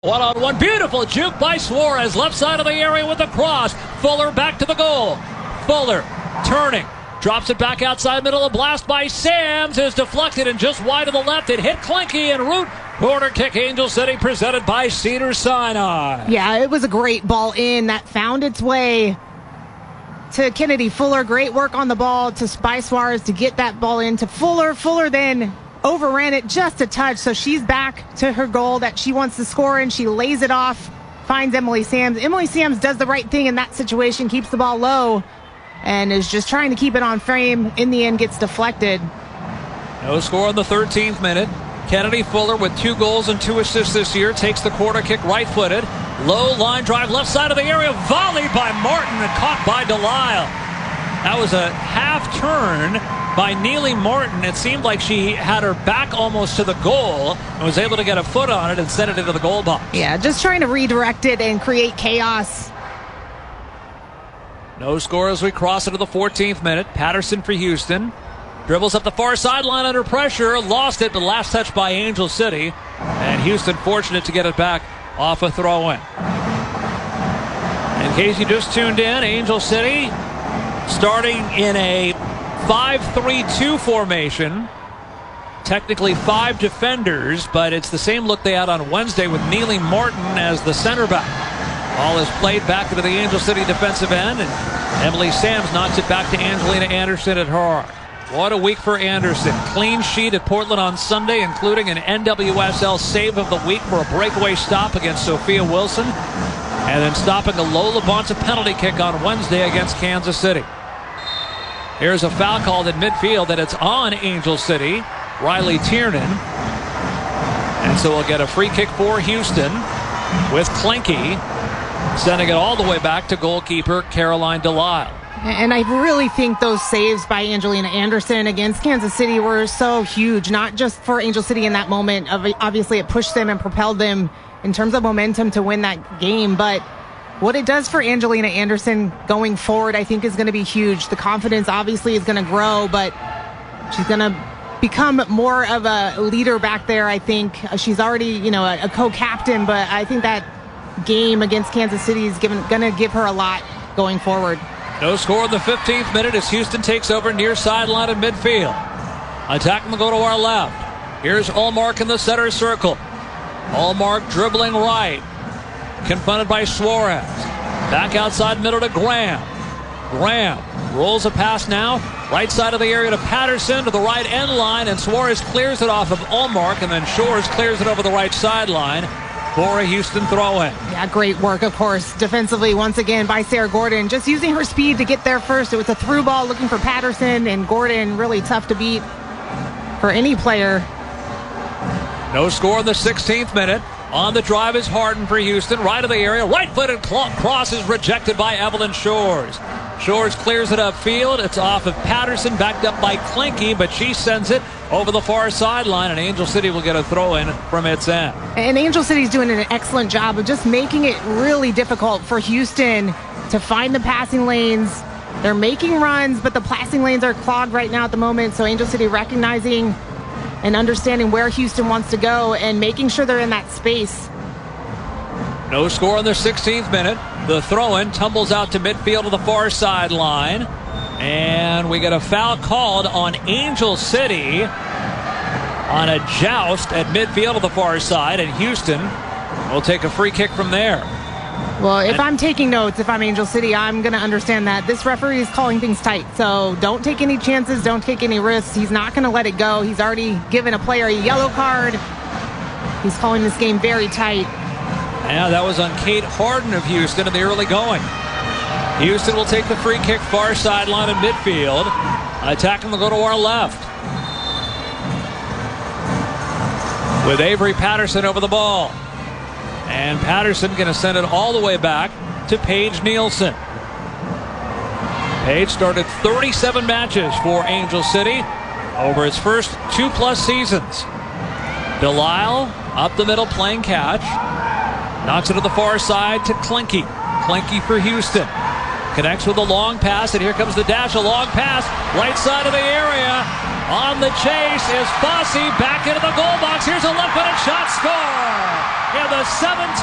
One-on-one, beautiful juke by Suarez, left side of the area with the cross. Fuller back to the goal. Fuller turning, drops it back outside middle. A blast by Sams is deflected and just wide to the left. It hit Klinke en route. Corner kick, Angel City, presented by Cedars-Sinai. Yeah, it was a great ball in that found its way to Kennedy Fuller. Great work on the ball by Suarez to get that ball into Fuller. Fuller then overran it just a touch, so she's back to her goal that she wants to score, and she lays it off, finds Emily Sams. Emily Sams does the right thing in that situation, keeps the ball low, and is just trying to keep it on frame. In the end, gets deflected. No score in the 13th minute. Kennedy Fuller with 2 goals and 2 assists this year takes the corner kick right-footed. Low line drive left side of the area. Volley by Martin and caught by Delisle. That was a half turn by Neely Martin. It seemed like she had her back almost to the goal and was able to get a foot on it and send it into the goal box. Yeah, just trying to redirect it and create chaos. No score as we cross into the 14th minute. Patterson for Houston. Dribbles up the far sideline under pressure. Lost it, but last touch by Angel City. And Houston fortunate to get it back off a throw-in. In case you just tuned in, Angel City starting in a 5-3-2 formation. Technically 5 defenders, but it's the same look they had on Wednesday with Neely Martin as the center back. Ball is played back into the Angel City defensive end, and Emily Sams knocks it back to Angelina Anderson at her arm. What a week for Anderson. Clean sheet at Portland on Sunday, including an NWSL save of the week for a breakaway stop against Sophia Wilson, and then stopping a Lola Bonta penalty kick on Wednesday against Kansas City. Here's a foul called in midfield, and it's on Angel City, Riley Tiernan. And so we'll get a free kick for Houston with Klinke sending it all the way back to goalkeeper Caroline Delisle. And I really think those saves by Angelina Anderson against Kansas City were so huge, not just for Angel City in that moment. Obviously, it pushed them and propelled them in terms of momentum to win that game, but what it does for Angelina Anderson going forward, I think, is going to be huge. The confidence obviously is going to grow, but she's going to become more of a leader back there, I think. She's already, a co-captain, but I think that game against Kansas City is going to give her a lot going forward. No score in the 15th minute as Houston takes over near sideline in midfield. Attacking will go to our left. Here's Allmark in the center circle. Allmark dribbling right. Confronted by Suarez. Back outside middle to Graham. Graham rolls a pass now. Right side of the area to Patterson to the right end line, and Suarez clears it off of Allmark, and then Shores clears it over the right sideline for a Houston throw-in. Yeah, great work, of course, defensively once again by Sarah Gordon. Just using her speed to get there first. It was a through ball looking for Patterson, and Gordon really tough to beat for any player. No score in the 16th minute. On the drive is Harden for Houston. Right of the area. Right-footed cross is rejected by Evelyn Shores. Shores clears it upfield. It's off of Patterson, backed up by Klinke, but she sends it over the far sideline, and Angel City will get a throw-in from its end. And Angel City's doing an excellent job of just making it really difficult for Houston to find the passing lanes. They're making runs, but the passing lanes are clogged right now at the moment, so Angel City recognizing and understanding where Houston wants to go and making sure they're in that space. No score in the 16th minute. The throw-in tumbles out to midfield to the far sideline. And we get a foul called on Angel City on a joust at midfield to the far side. And Houston will take a free kick from there. Well, if I'm taking notes, if I'm Angel City, I'm going to understand that this referee is calling things tight. So don't take any chances. Don't take any risks. He's not going to let it go. He's already given a player a yellow card. He's calling this game very tight. Yeah, that was on Kate Harden of Houston in the early going. Houston will take the free kick far sideline in midfield. Attacking will go to our left. With Avery Patterson over the ball. And Patterson going to send it all the way back to Paige Nielsen. Paige started 37 matches for Angel City over its first 2+ seasons. Delisle up the middle playing catch. Knocks it to the far side to Klinke. Klinke for Houston. Connects with a long pass, and here comes the dash. A long pass. Right side of the area. On the chase is Fossey back into the goal box. Here's a left-footed shot. Score! In the 17th